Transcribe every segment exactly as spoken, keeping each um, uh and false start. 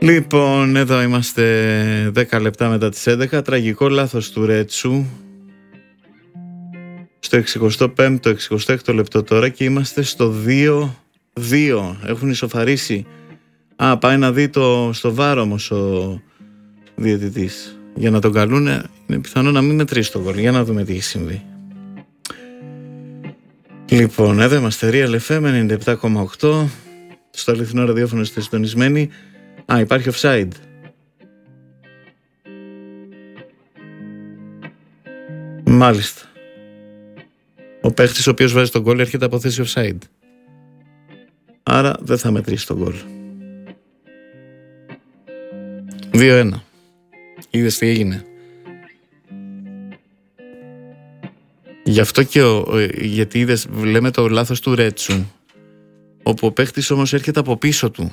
Λοιπόν, εδώ είμαστε δέκα λεπτά μετά τις έντεκα. Τραγικό λάθος του Ρέτσου στο εξηκοστό πέμπτο εξηκοστό έκτο λεπτό τώρα και είμαστε στο δύο δύο. Έχουν ισοφαρίσει. Α, πάει να δει το, στο βάρο όμως ο διαιτητής. Για να τον καλούνε είναι πιθανό να μην μετρήσει το γκολ. Για να δούμε τι έχει συμβεί. Λοιπόν, εδώ είμαστε Real εφ εμ ενενήντα επτά κόμμα οκτώ. Στο αληθινό ραδιόφωνο είστε συντονισμένοι. Α, υπάρχει offside. Μάλιστα. Ο παίχτης ο οποίος βάζει τον γκολ έρχεται από θέση offside. Άρα δεν θα μετρήσει τον γκολ. δύο ένα. Είδες τι έγινε. Γι' αυτό και ο, γιατί είδες, λέμε το λάθος του Ρέτσου, όπου ο παίχτης όμως έρχεται από πίσω του.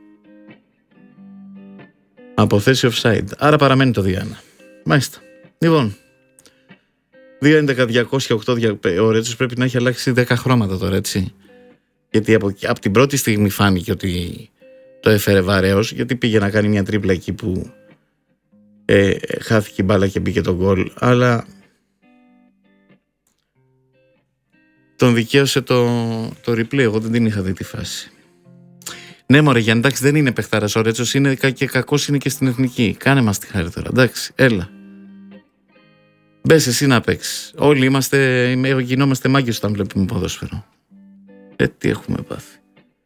Από θέση offside. Άρα παραμένει το δύο ένα. Μάλιστα. Λοιπόν, δύο έντεκα διακόσια οκτώ. Ο Ρέτσος πρέπει να έχει αλλάξει δέκα χρώματα τώρα, έτσι. Γιατί από, από την πρώτη στιγμή φάνηκε ότι το έφερε βαρέως, γιατί πήγε να κάνει μια τρίπλα εκεί που ε, χάθηκε η μπάλα και μπήκε το γκολ. Αλλά τον δικαίωσε το, το replay. Εγώ δεν την είχα δει τη φάση. Ναι, μωρέ, Γιάννη, εντάξει, δεν είναι παιχτάρας ο Ρέτσος, είναι και κακός είναι και στην εθνική. Κάνε μας τη χάρη τώρα, εντάξει, έλα. Μπες εσύ να παίξεις. Όλοι είμαστε, γινόμαστε μάγκες όταν βλέπουμε ποδόσφαιρο. Ε, τι έχουμε πάθει.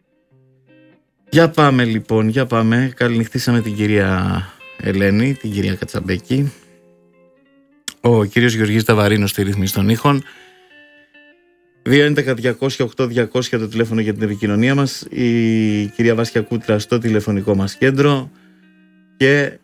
Για πάμε λοιπόν, για πάμε. Καληνυχτήσαμε την κυρία Ελένη, την κυρία Κατσαμπέκη. Ο κύριος Γεωργής Ταβαρίνος στη ρύθμιση των ήχων. δύο έντεκα διακόσια οκτώ διακόσια το τηλέφωνο για την επικοινωνία μας. Η κυρία Βάσια Κούτρα στο τηλεφωνικό μας κέντρο. Και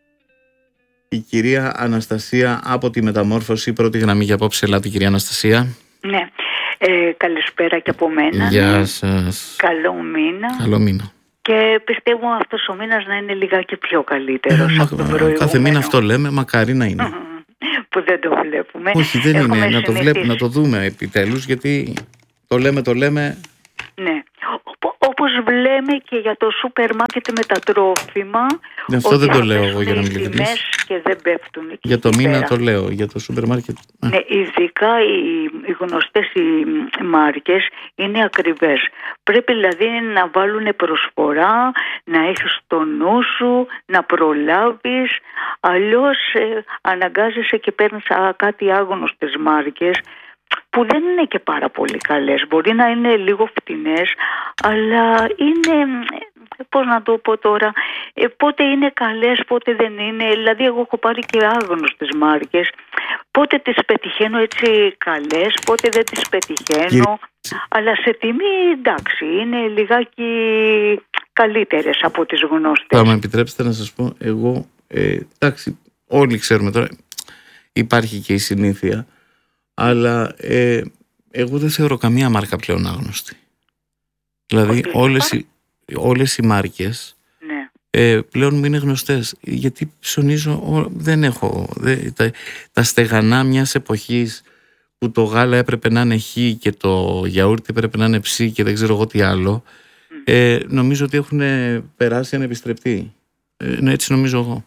η κυρία Αναστασία από τη Μεταμόρφωση. Πρώτη γραμμή για απόψε. Ελάτε, κυρία Αναστασία. Ναι. Ε, καλησπέρα και από μένα. Γεια σας. Καλό μήνα. Καλό μήνα. Και πιστεύω αυτός ο μήνας να είναι λιγάκι πιο καλύτερος ε, από τον προηγούμενο. Κάθε μήνα αυτό λέμε, μακάρι να είναι. Που δεν το βλέπουμε. Όχι, δεν Έχουμε είναι. Να το, βλέπουμε, να το δούμε επιτέλους, γιατί το λέμε, το λέμε. Ναι. Όπως λέμε και για το σούπερ μάρκετ με τα τρόφιμα. Ναι, αυτό δεν το λέω εγώ για να μην ειλικρινείς. Και δεν πέφτουν εκεί. Για το μήνα πέρα. Το λέω, για το σούπερ μάρκετ. Ναι, ειδικά οι, οι γνωστές οι μάρκες είναι ακριβές. Πρέπει δηλαδή να βάλουν προσφορά, να έχεις το νου σου, να προλάβεις. Αλλιώς ε, αναγκάζεσαι και παίρνεις α, κάτι άγνωστες μάρκες που δεν είναι και πάρα πολύ καλές. Μπορεί να είναι λίγο φτηνές, αλλά είναι, πώς να το πω τώρα, πότε είναι καλές, πότε δεν είναι. Δηλαδή εγώ έχω πάρει και άγνωστες μάρκες, πότε τις πετυχαίνω έτσι καλές, πότε δεν τις πετυχαίνω. Και... αλλά σε τιμή εντάξει, είναι λιγάκι καλύτερες από τις γνωστές. Θα με επιτρέψετε να σας πω, εγώ, ε, εντάξει, όλοι ξέρουμε τώρα, υπάρχει και η συνήθεια. Αλλά ε, εγώ δεν θεωρώ καμία μάρκα πλέον άγνωστη. Δηλαδή όλες οι, όλες οι μάρκες ναι. ε, πλέον μου είναι γνωστές. Γιατί ψωνίζω, ό, δεν έχω δεν, τα, τα στεγανά μιας εποχής που το γάλα έπρεπε να είναι χ και το γιαούρτι έπρεπε να είναι ψ και δεν ξέρω εγώ τι άλλο. ε, νομίζω ότι έχουν περάσει ανεπιστρεπτοί. ε, έτσι νομίζω εγώ.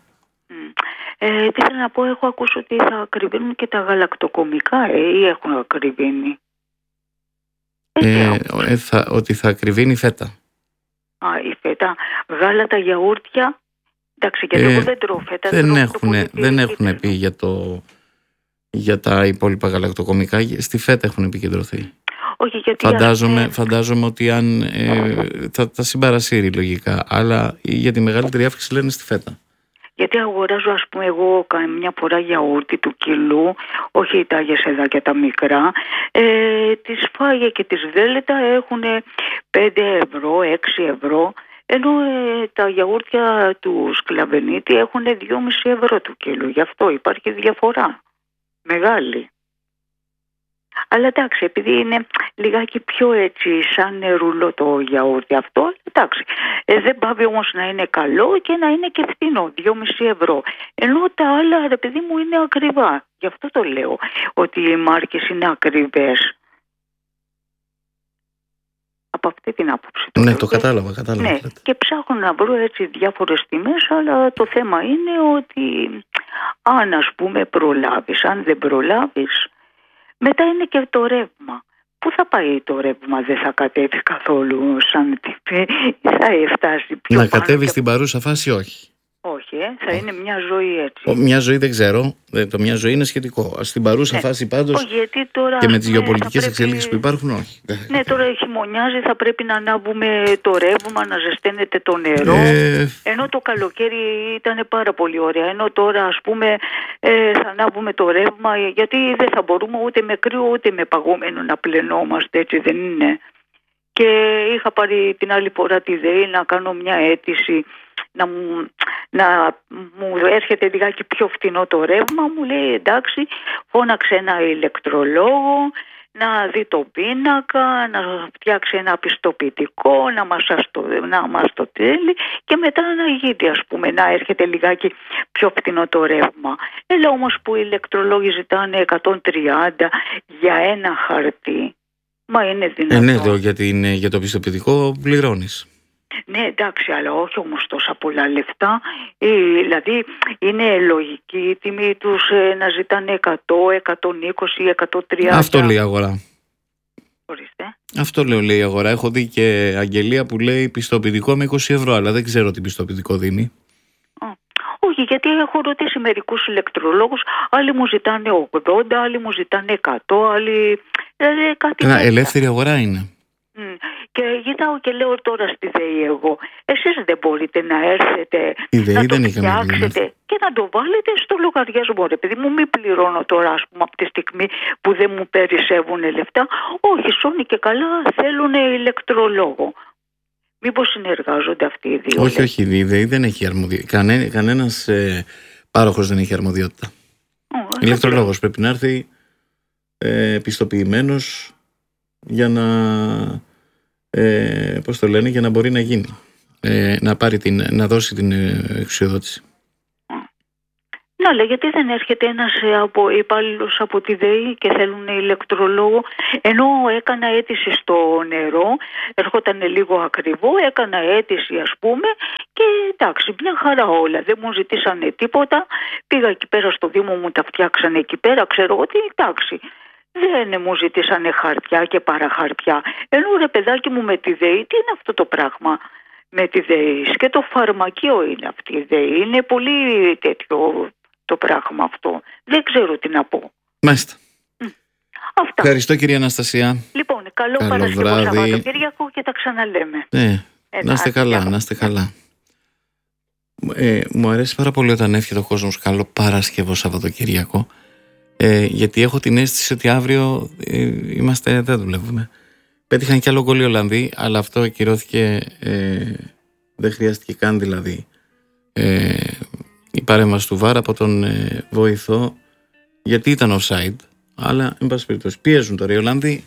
Ε, τι θέλω να πω, έχω ακούσει ότι θα ακριβίνουν και τα γαλακτοκομικά ε, ή έχουν ακριβίνει. Ε, ε, θα, ότι θα ακριβίνει η φέτα. Α, η φέτα. Γάλατα, γιαούρτια. Εντάξει, γιατί ε, εγώ δεν τρώω φέτα. Δεν έχουν, δεν έχουν πει για, το, για τα υπόλοιπα γαλακτοκομικά. Στη φέτα έχουν επικεντρωθεί. Όχι, γιατί φαντάζομαι, αυτή... φαντάζομαι ότι αν ε, θα τα συμπαρασύρει λογικά. Αλλά για τη μεγαλύτερη αύξηση λένε στη φέτα. Γιατί αγοράζω, ας πούμε, εγώ μια φορά γιαούρτι του κιλού, όχι τα γεσεδάκια τα μικρά, ε, τις φάγε και τις δέλετα έχουν πέντε ευρώ, έξι ευρώ, ενώ ε, τα γιαούρτια του Σκλαβενίτη έχουν δυόμισι ευρώ του κιλού. Γι' αυτό υπάρχει διαφορά μεγάλη. Αλλά εντάξει, επειδή είναι λιγάκι πιο έτσι σαν ρουλό το γιαούρτι αυτό, εντάξει, ε, δεν πάβει όμως να είναι καλό και να είναι και φθηνό, δυόμισι ευρώ. Ενώ τα άλλα, ρε παιδί μου, είναι ακριβά. Γι' αυτό το λέω, ότι οι μάρκες είναι ακριβές. από αυτή την άποψη. Ναι, λέω. το κατάλαβα, κατάλαβα. Ναι, και ψάχνω να βρω έτσι διάφορες τιμές, αλλά το θέμα είναι ότι αν ας πούμε προλάβεις, αν δεν προλάβεις, μετά είναι και το ρεύμα. Πού θα πάει το ρεύμα, δεν θα κατέβει καθόλου σαν τιμή, θα φτάσει πιο Να πάνω κατέβει και... στην παρούσα φάση, όχι. Όχι, ε, θα είναι μια ζωή έτσι. Ο, μια ζωή δεν ξέρω. Το μια ζωή είναι σχετικό. Στην παρούσα Ναι. φάση πάντως Όχι, γιατί τώρα, και με ας τις πούμε, γεωπολιτικές θα πρέπει- εξελίξεις που υπάρχουν, όχι. Ναι, τώρα χειμωνιάζει, θα πρέπει να ανάβουμε το ρεύμα, να ζεσταίνεται το νερό. Ε, Ενώ το καλοκαίρι ήταν πάρα πολύ ωραία. Ενώ τώρα ας πούμε ε, θα ανάβουμε το ρεύμα, γιατί δεν θα μπορούμε ούτε με κρύο ούτε με παγωμένο να πλενόμαστε, έτσι δεν είναι. Και είχα πάρει την άλλη φορά τη ΔΕΗ να κάνω μια αίτηση να μου, να μου έρχεται λιγάκι πιο φθηνό το ρεύμα. Μου λέει εντάξει, φώναξε ένα ηλεκτρολόγο να δει το πίνακα, να φτιάξει ένα πιστοποιητικό, να μας, το, να μας το τέλει και μετά να γίνει, ας πούμε, να έρχεται λιγάκι πιο φθηνό το ρεύμα. Έλα όμως που οι ηλεκτρολόγοι ζητάνε εκατόν τριάντα για ένα χαρτί. Μα είναι δυνατόν? ε, ναι, το, για, την, για το πιστοποιητικό πληρώνεις. Ναι, εντάξει, αλλά όχι όμως τόσα πολλά λεφτά. Ε, δηλαδή είναι λογική η τιμή τους ε, να ζητάνε εκατό, εκατόν είκοσι, εκατόν τριάντα. Αυτό λέει η αγορά. Ορίστε. Αυτό λέω, λέει η αγορά. Έχω δει και αγγελία που λέει πιστοποιητικό με είκοσι ευρώ, αλλά δεν ξέρω τι πιστοποιητικό δίνει. Όχι, γιατί έχω ρωτήσει μερικούς ηλεκτρολόγους, άλλοι μου ζητάνε ογδόντα, άλλοι μου ζητάνε εκατό, άλλοι... Δηλαδή, κάτι Ένα τέτοια. ελεύθερη αγορά είναι. Mm. Και γυρνάω και λέω τώρα στη ΔΕΗ εγώ, εσείς δεν μπορείτε να έρθετε Η ΔΕΗ να το δεν έχει καμία φτιάξετε και να το βάλετε στο λογαριασμό, ρε παιδί μου, μην πληρώνω τώρα, ας πούμε, από τη στιγμή που δεν μου περισσεύουν λεφτά. Όχι, σώνει και καλά, θέλουν ηλεκτρολόγο. Μήπως συνεργάζονται αυτοί οι δύο? Όχι, όχι, η ΔΕΗ δεν έχει αρμοδιότητα. Κανέ, κανένας ε, πάροχος δεν έχει αρμοδιότητα. Oh, Ηλεκτρολόγος πρέπει να έρθει ε, πιστοποιημένος για να, ε, πώς το λένε, για να μπορεί να γίνει. Ε, να, πάρει την, να δώσει την ε, εξουσιοδότηση. Ναι, αλλά γιατί δεν έρχεται ένας από, υπάλληλος από τη ΔΕΗ και θέλουν ηλεκτρολόγο? Ενώ έκανα αίτηση στο νερό, ερχόταν λίγο ακριβό, έκανα αίτηση ας πούμε και εντάξει, μια χαρά όλα, δεν μου ζητήσανε τίποτα. Πήγα εκεί πέρα στο Δήμο, μου τα φτιάξανε εκεί πέρα, ξέρω ότι εντάξει. Δεν μου ζητήσανε χαρτιά και παραχαρτιά. Ενώ ρε παιδάκι μου με τη ΔΕΗ, τι είναι αυτό το πράγμα με τη ΔΕΗ? Και το φαρμακείο είναι αυτή η ΔΕΗ. Είναι πολύ τέτοιο το πράγμα αυτό. Δεν ξέρω τι να πω. Μάλιστα. Αυτά. Ευχαριστώ, κυρία Αναστασία. Λοιπόν, καλό, Καλό Παρασκευό βράδυ. Σαββατοκύριακο και τα ξαναλέμε. Ναι, Ε, να είστε καλά, άντε, να είστε καλά. Ε, μου αρέσει πάρα πολύ όταν εύχεται ο κόσμος καλό Παρασκευό Σαββατοκύριακο. Ε, γιατί έχω την αίσθηση ότι αύριο ε, είμαστε, δεν δουλεύουμε. Πέτυχαν κι άλλο γκολ οι Ολλανδοί, αλλά αυτό ακυρώθηκε, ε, δεν χρειάστηκε καν δηλαδή ε, η παρέμβαση του βαρ από τον ε, βοηθό, γιατί ήταν offside, αλλά εν πάση περιπτώσει πιέζουν τώρα οι Ολλανδοί.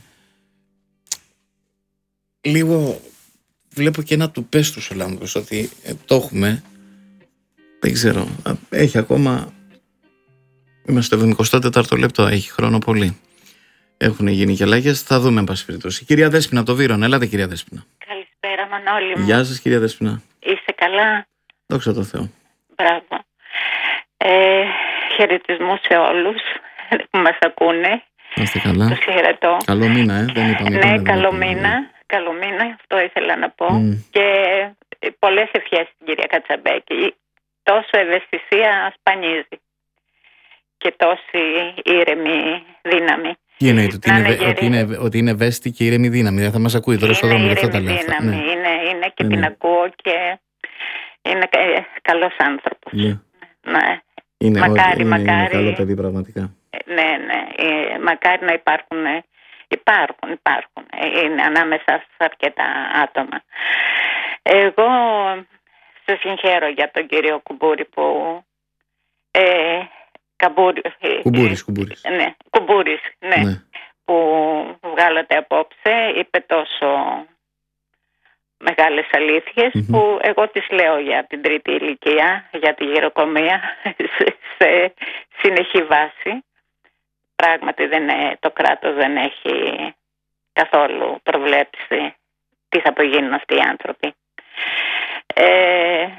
Λίγο βλέπω και ένα του πες τους Ολλανδούς ότι ε, το έχουμε, δεν ξέρω, έχει ακόμα. Είμαστε στο εβδομηκοστό τέταρτο λεπτό, έχει χρόνο πολύ. Έχουν γίνει και αλλαγές, θα δούμε εν πάση περιπτώσει. Κυρία Δέσποινα, το Βύρονα, ελάτε κυρία Δέσποινα. Καλησπέρα Μανώλη μου. Γεια σας κυρία Δέσποινα. Είστε καλά? Δόξα τω Θεώ. Μπράβο. Ε, χαιρετισμούς σε όλους που μας ακούνε. Είστε καλά. Τους χαιρετώ. Καλό μήνα, ε, δεν είπαμε. Ναι, δεν καλό είπαμε. μήνα. Καλό μήνα, αυτό ήθελα να πω. Mm. Και πολλές ευχές στην κυρία Κατσαμπέκη. Τόσο ευαισθησία σπανίζει. Και τόση ήρεμη δύναμη. Τι εννοείται, ότι είναι, είναι ότι, είναι, ότι είναι ευαίσθητη και ήρεμη δύναμη. Δεν θα μας ακούει τώρα στον δρόμο, γι' αυτό τα λέω. Δύναμη. Ναι. Είναι, είναι και ναι, την ναι. ακούω και είναι ε, καλός άνθρωπος. Ναι. Ναι. Είναι, Μακάρι, είναι, μακάρι. είναι καλό παιδί πραγματικά. Ναι, ναι. Ε, μακάρι να υπάρχουν. Ε, υπάρχουν, υπάρχουν. Ε, είναι ανάμεσα σε αρκετά άτομα. Εγώ σε συγχαίρω για τον κύριο Κουμπούρη που... Ε, Καμπούρη, Κουμπούρης, κουμπούρης. Ναι, Κουμπούρης, ναι, Ναι. που βγάλατε απόψε, είπε τόσο μεγάλες αλήθειες Mm-hmm. που εγώ τις λέω για την τρίτη ηλικία, για τη γεροκομεία σε, σε συνεχή βάση. Πράγματι δεν είναι, το κράτος δεν έχει καθόλου προβλέψει τι θα απογίνουν αυτοί οι άνθρωποι. Ε,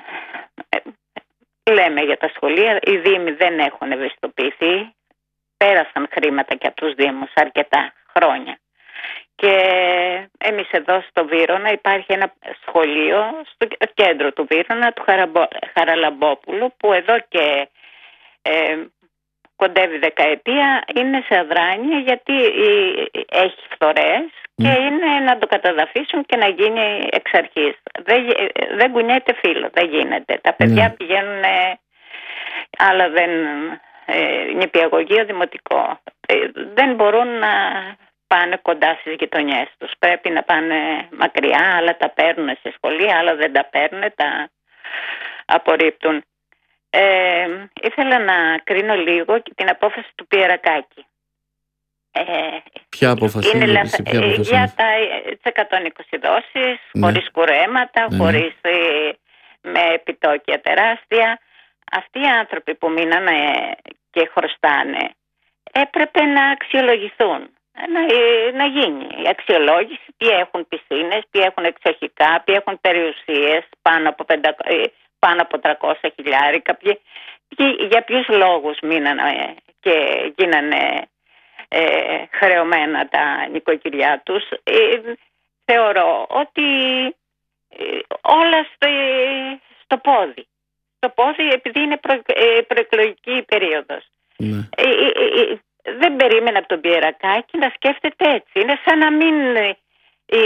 λέμε για τα σχολεία, οι Δήμοι δεν έχουν ευαισθητοποιηθεί, πέρασαν χρήματα και από τους Δήμους αρκετά χρόνια. Και εμείς εδώ στο Βύρωνα υπάρχει ένα σχολείο στο κέντρο του Βύρωνα, του Χαραμπο, Χαραλαμπόπουλου, που εδώ και ε, κοντεύει δεκαετία είναι σε αδράνεια, γιατί έχει φθορές και mm. είναι να το καταδαφίσουν και να γίνει εξ αρχής. Δεν, δεν κουνιέται φύλλο, δεν γίνεται. Τα παιδιά mm. πηγαίνουν, αλλά δεν ε, νηπιαγωγείο, δημοτικό. Ε, δεν μπορούν να πάνε κοντά στις γειτονιές τους. Πρέπει να πάνε μακριά, άλλα τα παίρνουν σε σχολεία, άλλα δεν τα παίρνουν, τα απορρίπτουν. Ε, ήθελα να κρίνω λίγο την απόφαση του Πιερακάκη. Ε, ποια απόφαση είναι, είναι σε ποια απόφαση για τα εκατόν είκοσι δόσεις, ναι. χωρίς κουρέματα, ναι. χωρίς με επιτόκια τεράστια. Αυτοί οι άνθρωποι που μείνανε και χρωστάνε έπρεπε να αξιολογηθούν. Να, να γίνει η αξιολόγηση, ποιοι έχουν πισίνες, ποιοι έχουν εξοχικά, ποιοι έχουν περιουσίες πάνω από, πεντακόσια, πάνω από τριακόσια χιλιάρικα, ποιοι, ποιοι, για ποιους λόγους μείνανε και γίνανε ε, χρεωμένα τα νοικοκυριά τους. Ε, θεωρώ ότι ε, όλα στο, στο πόδι. Στο πόδι, επειδή είναι προ, ε, προεκλογική περίοδος. Ναι. Ε, ε, ε, δεν περίμενα από τον Πιερακάκη να σκέφτεται έτσι. Είναι σαν να μην ε, ε,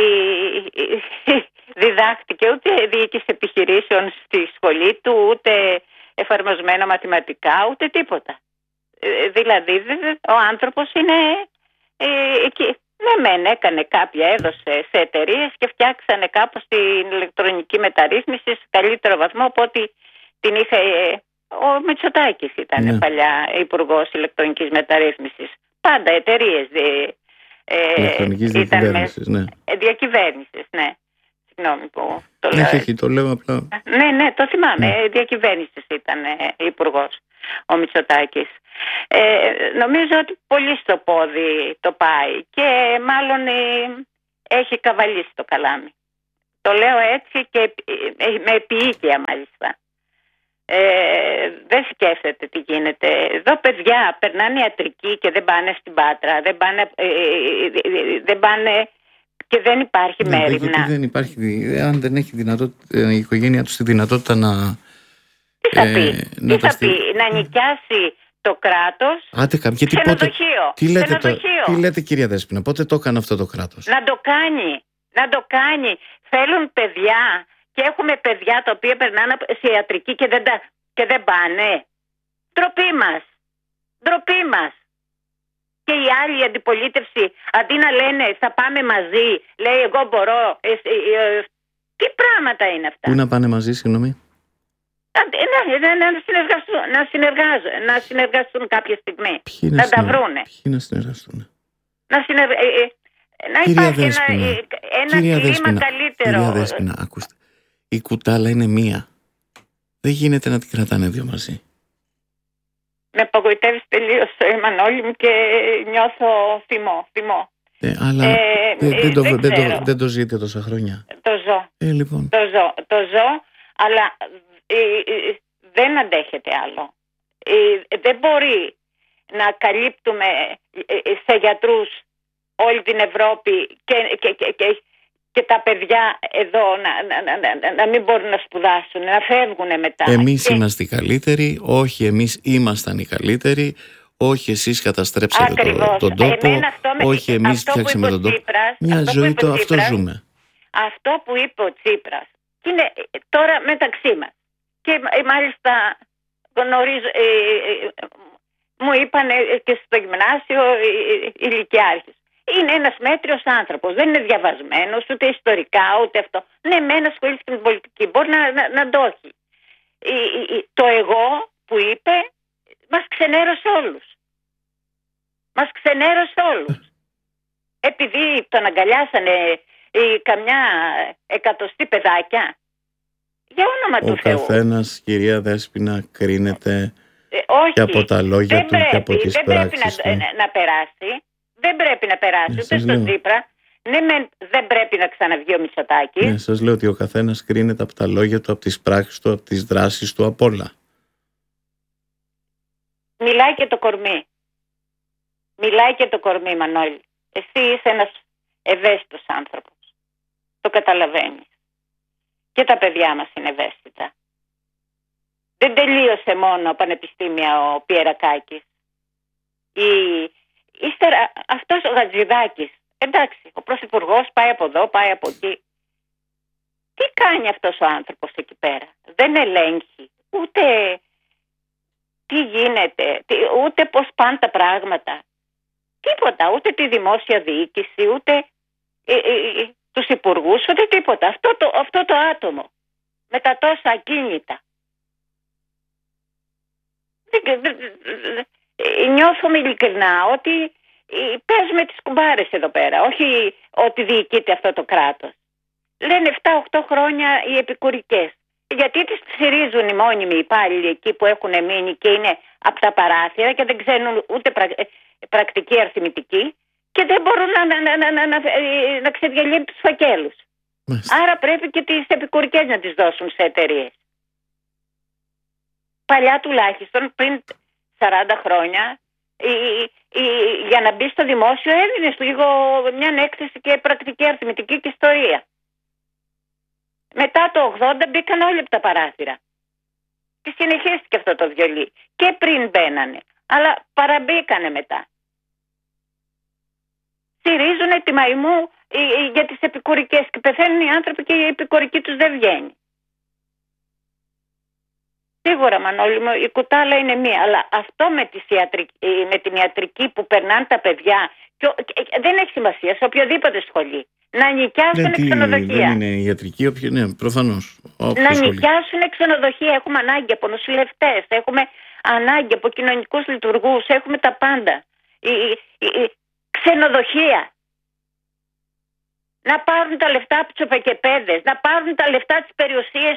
ε, διδάχτηκε ούτε διοίκηση επιχειρήσεων στη σχολή του, ούτε εφαρμοσμένα μαθηματικά, ούτε τίποτα. Ε, δηλαδή ο άνθρωπος είναι ε, εκεί. Ναι, μεν έκανε κάποια, έδωσε σε εταιρείες και φτιάξανε κάπως την ηλεκτρονική μεταρρύθμιση σε καλύτερο βαθμό από ό,τι την είχε. Ε, Ο Μητσοτάκης ήταν ναι. παλιά υπουργός ηλεκτρονικής μεταρρύθμισης. Πάντα εταιρείες ε, ηλεκτρονικής διακυβέρνησης, ναι. Διακυβέρνησης, ναι. Συγγνώμη που το λέω. Έχει, έχει, το λέω απλά. Ναι, ναι, το θυμάμαι. Ναι. Διακυβέρνησης ήταν ε, υπουργός ο Μητσοτάκης. Ε, νομίζω ότι πολύ στο πόδι το πάει και μάλλον ε, έχει καβαλήσει το καλάμι. Το λέω έτσι και ε, με επίοικια μάλιστα. Ε, δεν σκέφτεται τι γίνεται. Εδώ παιδιά περνάνε ιατρική και δεν πάνε στην Πάτρα, δεν πάνε, ε, δεν πάνε και δεν υπάρχει ναι, μέριμνα. Δεν υπάρχει, αν δεν έχει δυνατότητα, η οικογένεια του τη δυνατότητα να... Τι θα ε, πει, να, τι θα πει να νοικιάσει το κράτος. Άντε, κάποια, ξενοδοχείο. Τι λέτε, το, τι λέτε κυρία Δέσποινα, πότε το έκανε αυτό το κράτος? Να το κάνει, να το κάνει. Θέλουν παιδιά. Και έχουμε παιδιά τα οποία περνάνε σε ιατρική και δεν, τα, και δεν πάνε. Ντροπή μας. Ντροπή μας. Και η άλλη αντιπολίτευση, αντί να λένε θα πάμε μαζί, λέει εγώ μπορώ. Ε, ε, ε, τι πράγματα είναι αυτά? Πού να πάνε μαζί, συγγνώμη? Να, να, να, συνεργαστούν, να, συνεργάζουν, να συνεργαστούν κάποια στιγμή. Ποιοι να, να τα βρούνε. Ποιοι να συνεργαστούν? Να συνεργαστούν. Ε, ε, να κυρία υπάρχει Δέσποινα, ένα, ένα κλίμα Δέσποινα, καλύτερο. Κυρία Δέσποινα, ακούστε. Η κουτάλα είναι μία. Δεν γίνεται να την κρατάνε δύο μαζί. Με απογοητεύεις τελείως, Μανώλη μου, και νιώθω θυμό. θυμό. Ε, αλλά ε, δεν, ε, δεν, το, δεν, δεν, το, δεν το ζείτε τόσα χρόνια. Το ζω. Ε, λοιπόν. Το ζω, το ζω, αλλά ε, ε, δεν αντέχεται άλλο. Ε, δεν μπορεί να καλύπτουμε ε, ε, σε γιατρούς όλη την Ευρώπη και... και, και, και και τα παιδιά εδώ να, να, να, να, να μην μπορούν να σπουδάσουν, να φεύγουν μετά. Εμείς και... είμαστε οι καλύτεροι, όχι εμείς ήμασταν οι καλύτεροι, όχι εσείς καταστρέψατε το, τον τόπο, με, όχι εμείς φτιάξαμε τον τόπο. Τσίπρας, Μια αυτό ζωή το, αυτό Τσίπρας, ζούμε. Αυτό που είπε ο Τσίπρας, και είναι τώρα μεταξύ μας. Και μάλιστα γνωρίζω, ε, ε, μου είπαν και στο γυμνάσιο οι ηλικιάρχες. Είναι ένας μέτριος άνθρωπος. Δεν είναι διαβασμένος, ούτε ιστορικά, ούτε αυτό. Ναι, μεν ασχολείται με την πολιτική. Μπορεί να, να, να το έχει. Η, η, το εγώ που είπε μας ξενέρωσε όλους. Μας ξενέρωσε όλους. Επειδή τον αγκαλιάσανε η, καμιά εκατοστή παιδάκια. Για όνομα Ο του Θεού. Ο καθένας, κυρία Δέσποινα, κρίνεται ε, όχι, και από τα λόγια του πρέπει, και από τις δεν πράξεις πρέπει να, του. να, να περάσει. Δεν πρέπει να περάσει ούτε στον Τσίπρα. Ναι, με, δεν πρέπει να ξαναβγεί ο Μητσοτάκης. Ναι, σας λέω ότι ο καθένας κρίνεται από τα λόγια του, από τις πράξεις του, από τις δράσεις του, από όλα. Μιλάει και το κορμί. Μιλάει και το κορμί, Μανώλη. Εσύ είσαι ένας ευαίσθητος άνθρωπος. Το καταλαβαίνεις. Και τα παιδιά μας είναι ευαίσθητα. Δεν τελείωσε μόνο πανεπιστήμια ο Πιερακάκης. Η... Ύστερα αυτός ο Χατζηδάκης, εντάξει, ο πρωθυπουργός πάει από εδώ, πάει από εκεί. Τι κάνει αυτός ο άνθρωπος εκεί πέρα? Δεν ελέγχει ούτε τι γίνεται, ούτε πώς πάνε τα πράγματα. Τίποτα, ούτε τη δημόσια διοίκηση, ούτε ε, ε, τους υπουργούς, ούτε τίποτα. Αυτό το, αυτό το άτομο με τα τόσα ακίνητα. Νιώθουμε ειλικρινά ότι παίζουμε τις κουμπάρες εδώ πέρα, όχι ότι διοικείται αυτό το κράτος. Λένε εφτά οκτώ χρόνια οι επικουρικές. Γιατί τις ψηρίζουν οι μόνιμοι υπάλληλοι εκεί που έχουν μείνει και είναι από τα παράθυρα και δεν ξέρουν ούτε πρα... πρακτική αριθμητική και δεν μπορούν να, να, να, να, να, να ξεδιαλύνουν τους φακέλους. Μάλιστα. Άρα πρέπει και τις επικουρικές να τις δώσουν σε εταιρείες. Παλιά τουλάχιστον πριν σαράντα χρόνια η, η, για να μπει στο δημόσιο έδινες λίγο μια έκθεση και πρακτική αριθμητική και ιστορία. Μετά το ογδόντα μπήκαν όλοι από τα παράθυρα. Και συνεχίστηκε αυτό το βιολί. Και πριν μπαίνανε. Αλλά παραμπήκανε μετά. Στηρίζουνε τη μαϊμού για τις επικουρικές και πεθαίνουν οι άνθρωποι και η επικουρική τους δεν βγαίνει. Σίγουρα, Μανώλη μου, η κουτάλα είναι μία. Αλλά αυτό με, τις ιατρική, με την ιατρική που περνάνε τα παιδιά και, και, δεν έχει σημασία σε οποιοδήποτε σχολή. Να νοικιάσουν ξενοδοχεία. Δεν είναι ιατρική, όποιο, ναι, προφανώς. Να νοικιάσουν ξενοδοχεία. Έχουμε ανάγκη από νοσηλευτές, έχουμε ανάγκη από κοινωνικούς λειτουργούς, έχουμε τα πάντα. Η, η, η, ξενοδοχεία. Να πάρουν τα λεφτά από τους οπεκεπαίδες, να πάρουν τα λεφτά της περιουσίας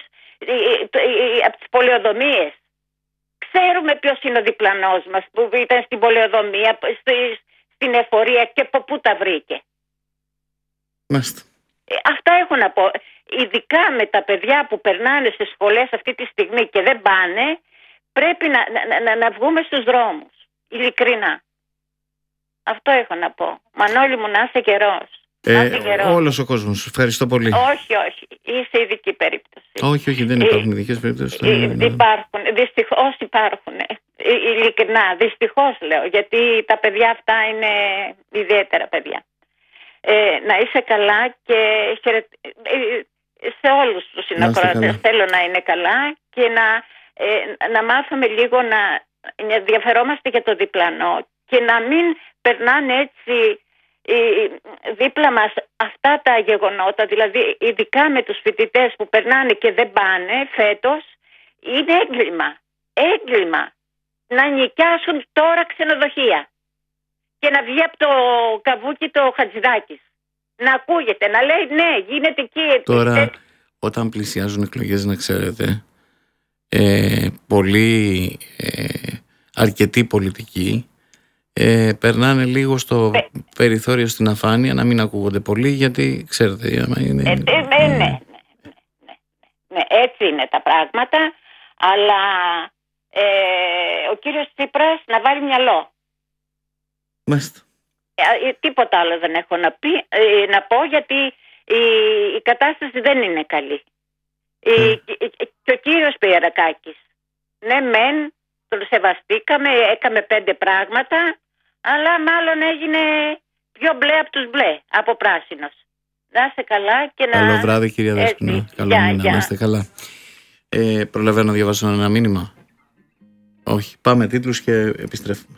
από τις πολεοδομίες. Ξέρουμε ποιος είναι ο διπλανός μας που ήταν στην πολεοδομία, στην εφορία και από πού τα βρήκε. Μάλιστα. Αυτά έχω να πω. Ειδικά με τα παιδιά που περνάνε στις σχολές αυτή τη στιγμή και δεν πάνε, πρέπει να, να, να, να βγούμε στους δρόμους. Ειλικρινά. Αυτό έχω να πω. Μανώλη μου, να είσαι καιρός. Ε, όλος ο κόσμος. Ευχαριστώ πολύ. Όχι, όχι. Είσαι ειδική περίπτωση. Όχι, όχι, δεν υπάρχουν ειδικές περιπτώσεις. Ε, ε, υπάρχουν. Δυστυχώς υπάρχουν. Ε, ειλικρινά. Δυστυχώς λέω. Γιατί τα παιδιά αυτά είναι ιδιαίτερα παιδιά. Ε, να είσαι καλά και ε, σε όλους τους συνακροατές θέλω να είναι καλά και να, ε, να μάθουμε λίγο να ενδιαφερόμαστε για το διπλανό και να μην περνάνε έτσι ε, δίπλα μας αυτά τα γεγονότα, δηλαδή ειδικά με τους φοιτητές που περνάνε και δεν πάνε φέτος, είναι έγκλημα. Έγκλημα να νοικιάσουν τώρα ξενοδοχεία και να βγει από το καβούκι το Χατζηδάκης. Να ακούγεται, να λέει ναι, γίνεται εκεί. Τώρα, ε... όταν πλησιάζουν εκλογές, να ξέρετε, ε, πολλοί, ε, αρκετοί πολιτικοί, ε, περνάνε λίγο στο ε... περιθώριο, στην αφάνεια, να μην ακούγονται πολύ, γιατί ξέρετε, άμα είναι... Ε, ε, ναι, ναι, ναι, ναι, ναι, έτσι είναι τα πράγματα, αλλά ε, ο κύριος Τσίπρας να βάλει μυαλό. Μάλιστα. Ε, τίποτα άλλο δεν έχω να, πει, ε, να πω, γιατί η, η κατάσταση δεν είναι καλή. Mm. Ε, και ο κύριος Πιερακάκης, ναι μεν, τον σεβαστήκαμε, έκαμε πέντε πράγματα, αλλά μάλλον έγινε πιο μπλε από τους μπλε, από πράσινος. Να είστε καλά και να... Καλό βράδυ, κυρία Δεσπινά. Καλό μήνα, να είστε καλά. Ε, προλαβαίνω να διαβάσω ένα μήνυμα. Όχι, πάμε τίτλους και επιστρέφουμε.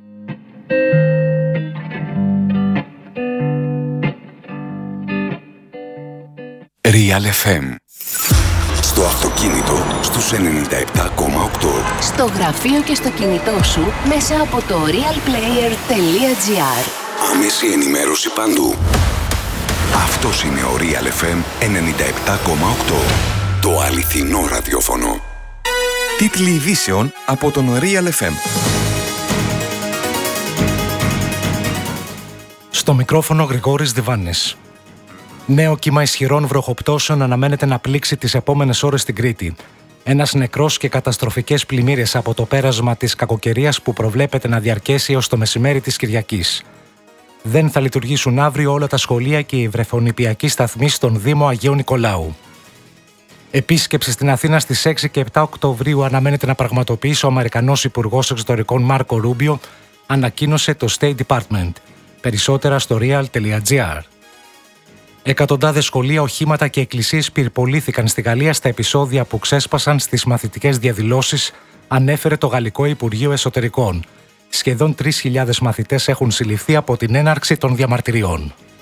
Real εφ εμ. Στο αυτοκίνητο στους ενενήντα επτά κόμμα οκτώ. Στο γραφείο και στο κινητό σου μέσα από το realplayer τελεία τζι άρ. Άμεση ενημέρωση παντού. Αυτός είναι ο Real εφ εμ ενενήντα επτά κόμμα οκτώ. Το αληθινό ραδιόφωνο. Τίτλοι ειδήσεων από τον Real εφ εμ. Στο μικρόφωνο Γρηγόρης Διβάνης. Νέο κύμα ισχυρών βροχοπτώσεων αναμένεται να πλήξει τις επόμενες ώρες στην Κρήτη. Ένας νεκρός και καταστροφικές πλημμύρες από το πέρασμα της κακοκαιρίας που προβλέπεται να διαρκέσει έως το μεσημέρι της Κυριακής. Δεν θα λειτουργήσουν αύριο όλα τα σχολεία και οι βρεφονηπιακοί σταθμοί στον Δήμο Αγίου Νικολάου. Επίσκεψη στην Αθήνα στις έξι και επτά Οκτωβρίου αναμένεται να πραγματοποιήσει ο Αμερικανός Υπουργός Εξωτερικών Μάρκο Ρούμπιο, ανακοίνωσε το State Department. Περισσότερα στο real τελεία gr. Εκατοντάδες σχολεία, οχήματα και εκκλησίες πυρπολήθηκαν στη Γαλλία στα επεισόδια που ξέσπασαν στις μαθητικές διαδηλώσεις, ανέφερε το Γαλλικό Υπουργείο Εσωτερικών. Σχεδόν τρεις χιλιάδες μαθητές έχουν συλληφθεί από την έναρξη των διαμαρτυριών.